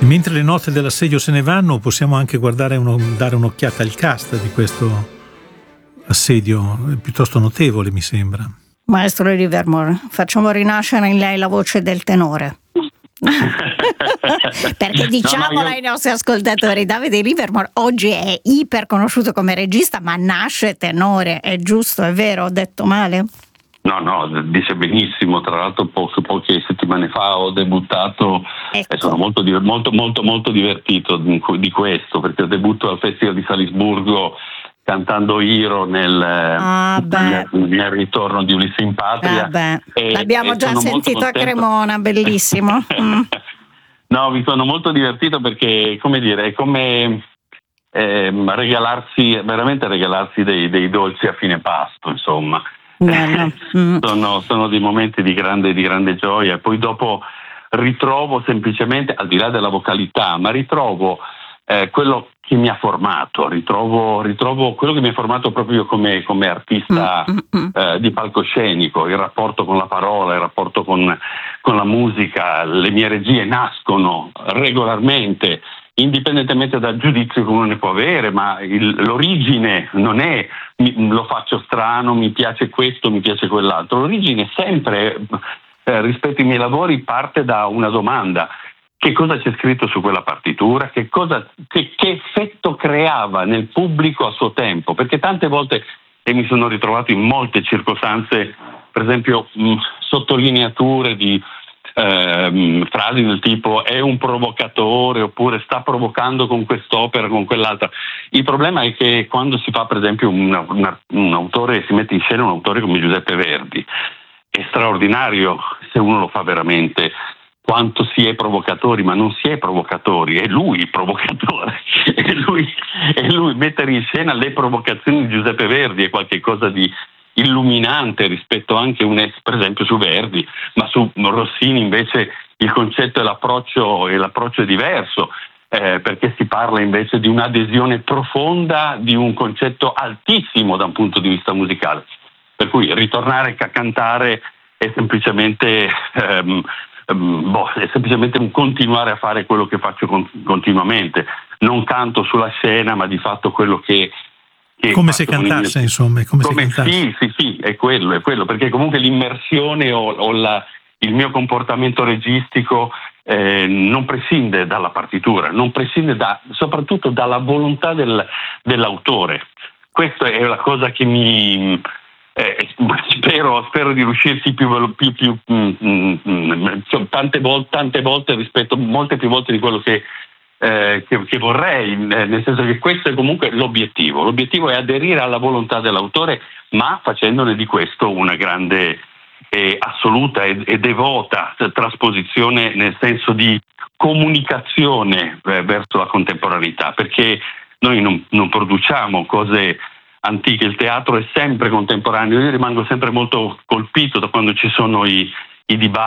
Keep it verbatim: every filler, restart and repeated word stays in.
Mentre le note dell'assedio se ne vanno, possiamo anche guardare uno, dare un'occhiata al cast di questo assedio piuttosto notevole, mi sembra. Maestro Livermore, facciamo rinascere in lei la voce del tenore. Perché diciamola no, no, io... ai nostri ascoltatori, Davide Livermore oggi è iper conosciuto come regista, ma nasce tenore, è giusto, è vero, ho detto male? No, no, dice benissimo. Tra l'altro po- poche settimane fa ho debuttato, ecco. E sono molto, molto, molto, molto divertito di questo, perché debutto al Festival di Salisburgo cantando Hero nel, ah, nel, nel ritorno di Ulisse in Patria. Ah, beh. E, l'abbiamo e già sentito a Cremona, bellissimo. Mm. No, mi sono molto divertito perché, come dire, è come eh, regalarsi, veramente regalarsi dei, dei dolci a fine pasto, insomma. No, mm. sono, sono dei momenti di grande, di grande gioia, e poi dopo ritrovo semplicemente, al di là della vocalità, ma ritrovo eh, quello che mi ha formato, ritrovo, ritrovo quello che mi ha formato proprio come, come artista mm-hmm. eh, di palcoscenico, il rapporto con la parola, il rapporto con, con la musica. Le mie regie nascono regolarmente, indipendentemente dal giudizio che uno ne può avere, ma il, l'origine non è mi, lo faccio strano, mi piace questo, mi piace quell'altro. L'origine sempre, eh, rispetto ai miei lavori, parte da una domanda: che cosa c'è scritto su quella partitura, che, cosa, che, che effetto creava nel pubblico a suo tempo, perché tante volte, e mi sono ritrovato in molte circostanze, per esempio mh, sottolineature di eh, frasi del tipo è un provocatore, oppure sta provocando con quest'opera, con quell'altra. Il problema è che quando si fa, per esempio, una, una, un autore, si mette in scena un autore come Giuseppe Verdi, è straordinario se uno lo fa veramente, quanto si è provocatori, ma non si è provocatori, è lui il provocatore, è lui, è lui. Mettere in scena le provocazioni di Giuseppe Verdi è qualcosa di illuminante rispetto anche un, per esempio su Verdi, ma su Rossini invece il concetto e l'approccio, e l'approccio è diverso, eh, perché si parla invece di un'adesione profonda di un concetto altissimo da un punto di vista musicale, per cui ritornare a cantare è semplicemente ehm, ehm, boh, è semplicemente un continuare a fare quello che faccio con, continuamente. Non canto sulla scena, ma di fatto quello che Che come se cantasse, insomma, come, come se cantasse. Sì, sì, sì, è quello, è quello, perché comunque l'immersione o, o la, il mio comportamento registico eh, non prescinde dalla partitura, non prescinde da, soprattutto dalla volontà del, dell'autore. Questa è la cosa che mi eh, spero, spero di riuscirci più, più, più mm, mm, tante volte, tante volte rispetto, molte più volte di quello che Eh, che, che vorrei, eh, nel senso che questo è comunque l'obiettivo. L'obiettivo è aderire alla volontà dell'autore, ma facendone di questo una grande, eh, assoluta e, e devota trasposizione, nel senso di comunicazione eh, verso la contemporaneità, perché noi non, non produciamo cose antiche, il teatro è sempre contemporaneo. Io rimango sempre molto colpito da quando ci sono i, i dibattiti